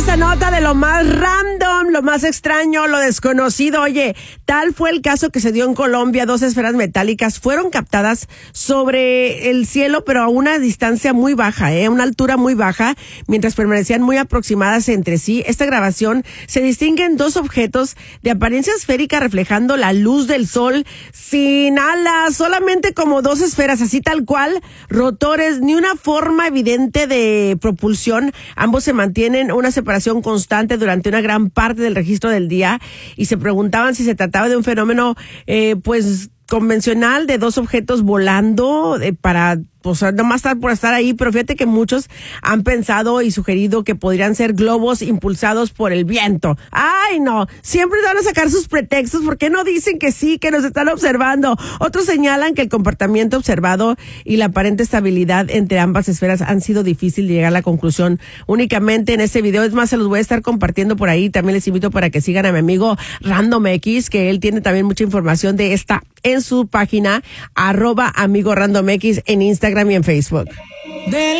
esta nota de lo más random, lo más extraño, lo desconocido. Oye, tal fue el caso que se dio en Colombia. 2 esferas metálicas fueron captadas sobre el cielo, pero a una distancia muy baja, una altura muy baja, mientras permanecían muy aproximadas entre sí. Esta grabación se distinguen 2 objetos de apariencia esférica reflejando la luz del sol, sin alas, solamente como 2 esferas, así tal cual, rotores, ni una forma evidente de propulsión. Ambos se mantienen una separación constante durante una gran parte del registro del día y se preguntaban si se trataba de un fenómeno pues convencional de 2 objetos volando para nomás estar por estar ahí, pero fíjate que muchos han pensado y sugerido que podrían ser globos impulsados por el viento. ¡Ay, no! Siempre van a sacar sus pretextos. ¿Por qué no dicen que sí, que nos están observando? Otros señalan que el comportamiento observado y la aparente estabilidad entre ambas esferas han sido difícil de llegar a la conclusión únicamente en este video. Es más, se los voy a estar compartiendo por ahí. También les invito para que sigan a mi amigo Random X, que él tiene también mucha información de esta en su página @amigo Random X en Instagram y en Facebook.